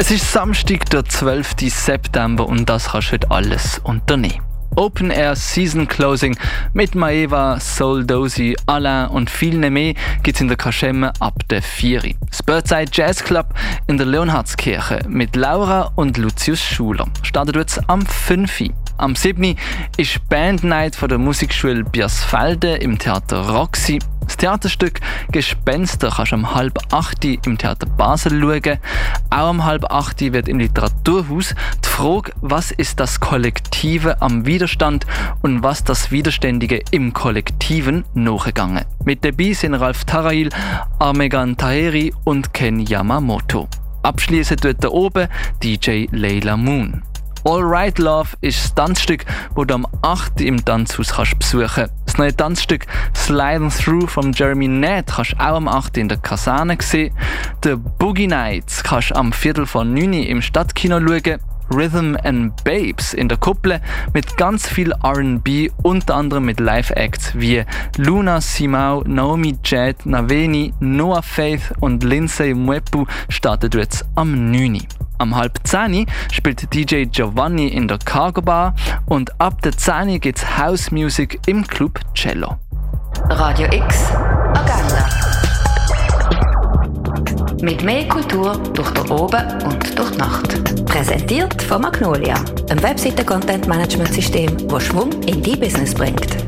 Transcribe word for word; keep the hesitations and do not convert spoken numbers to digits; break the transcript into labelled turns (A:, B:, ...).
A: Es ist Samstag, der zwölften September und das kannst du heute alles unternehmen. Open Air Season Closing mit Maeva, Soul Dozy, Alain und vielen mehr gibt es in der Kaschemme ab der vier. Das Birdside Jazz Club in der Leonhardskirche mit Laura und Lucius Schuler startet jetzt am fünf. Am sieben. ist Band Night von der Musikschule Biersfelde im Theater Roxy. Das Theaterstück Gespenster kannst du um halb acht im Theater Basel schauen. Auch um halb acht wird im Literaturhaus die Frage, was ist das Kollektive am Widerstand und was das Widerständige im Kollektiven nachgegangen. Mit dabei sind Ralf Tarail, Armegan Taheri und Ken Yamamoto. Abschließend tut da oben D J Layla Moon. All Right Love ist das Tanzstück, das du am acht im Tanzhaus kannst besuchen kannst. Das neue Tanzstück Sliding Through von Jeremy Nett kannst du auch am acht in der Kaserne sehen. The Boogie Nights kannst du am Viertel von neun im Stadtkino schauen. Rhythm and Babes in der Kuppel mit ganz viel R and B, unter anderem mit Live-Acts wie Luna Simao, Naomi Jad, Naveni, Noah Faith und Lindsay Mwepu startet jetzt am neun. Am halb zehn spielt D J Giovanni in der Cargo Bar und ab der zehn gibt's House Music im Club Cello.
B: Radio X Agenda. Mit mehr Kultur durch den Oben und durch die Nacht. Präsentiert von Magnolia, einem Webseiten-Content-Management-System, das Schwung in dein Business bringt.